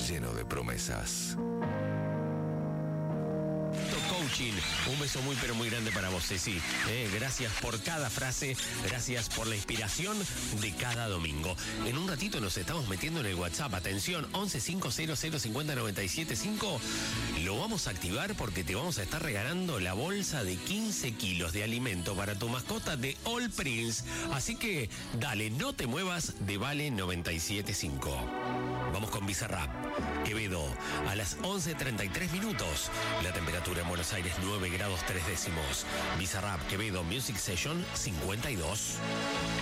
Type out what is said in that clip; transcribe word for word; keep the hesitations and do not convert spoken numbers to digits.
lleno de promesas. Coaching. Un beso muy pero muy grande para vos, Ceci. Eh, gracias por cada frase, gracias por la inspiración de cada domingo. En un ratito nos estamos metiendo en el WhatsApp. Atención, once cinco cero cero cincuenta noventa y siete cinco. Lo vamos a activar porque te vamos a estar regalando la bolsa de quince kilos de alimento para tu mascota de All Prince. Así que dale, no te muevas de Vale noventa y siete cinco. Vamos con Bizarrap. Quevedo, a las once treinta y tres minutos. La temperatura en Buenos Aires nueve grados tres décimos. Bizarrap, Quevedo, Music Session cincuenta y dos.